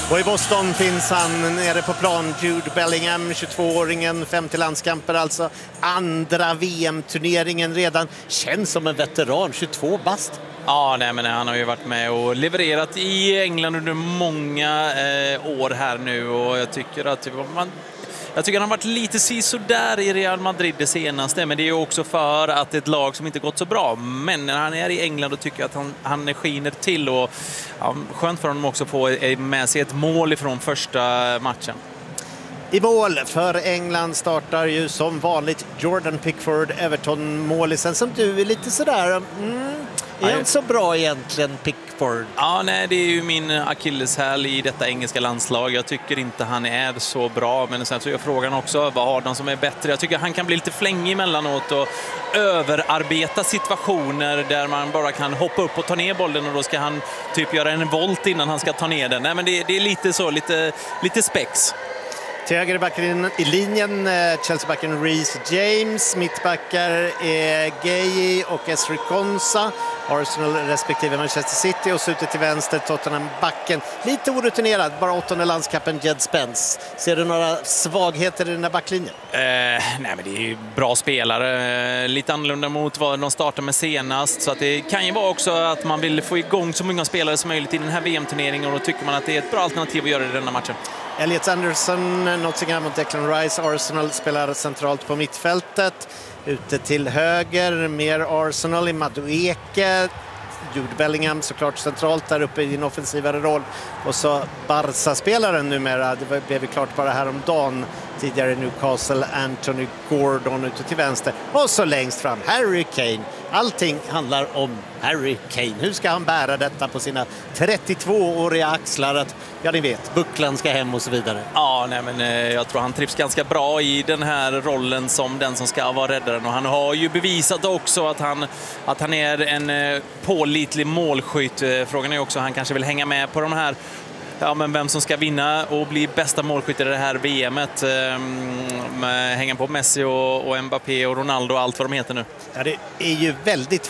Och i Boston finns han nere på plan, Jude Bellingham, 22-åringen, 50 landskamper, alltså andra VM-turneringen redan. Känns som en veteran, 22 bast. Ja, nej, men han har ju varit med och levererat i England under många år här nu, och jag tycker att han har varit lite sådär i Real Madrid det senaste, men det är ju också för att det är ett lag som inte gått så bra. Men när han är i England och tycker att han skiner till, och skönt för honom också att få med sig ett mål ifrån första matchen. I mål för England startar ju som vanligt Jordan Pickford, Everton-målisen, som du är lite sådär... Är han så bra egentligen, Pickford? Ja, nej, det är ju min akilleshäl i detta engelska landslag. Jag tycker inte han är så bra, men sen så är frågan också, vad har de som är bättre? Jag tycker han kan bli lite flängig emellanåt och överarbeta situationer där man bara kan hoppa upp och ta ner bollen, och då ska han typ göra en volt innan han ska ta ner den. Nej, men det är lite så, lite spex. Till höger backar i linjen, Chelsea-backen Reece James, mittbackar är Gueye och Esri Konsa, Arsenal respektive Manchester City, och slutet till vänster Tottenham-backen. Lite orutinerad, bara 8:e landskapen Jed Spence. Ser du några svagheter i den här backlinjen? Nej, men det är ju bra spelare, lite annorlunda mot vad de startar med senast, så att det kan ju vara också att man vill få igång så många spelare som möjligt i den här VM-turneringen, och då tycker man att det är ett bra alternativ att göra det i denna matchen. Elliot Anderson, Nottingham mot Declan Rice. Arsenal spelar centralt på mittfältet. Ute till höger, mer Arsenal i Madueke. Jude Bellingham såklart centralt där uppe i en offensivare roll. Och så Barca-spelaren numera, det blev klart bara häromdagen, tidigare Newcastle, Anthony Gordon ute till vänster. Och så längst fram, Harry Kane. Allting handlar om Harry Kane. Hur ska han bära detta på sina 32-åriga axlar? Att, ja, ni vet, bucklan ska hem och så vidare. Ja, nej, men jag tror han trivs ganska bra i den här rollen som den som ska vara räddaren. Och han har ju bevisat också att han är en pålitlig målskytt. Frågan är också, han kanske vill hänga med på de här, ja, men vem som ska vinna och bli bästa målskytt i det här VMet. Hänga på Messi och Mbappé och Ronaldo och allt vad de heter nu. Ja, det är ju väldigt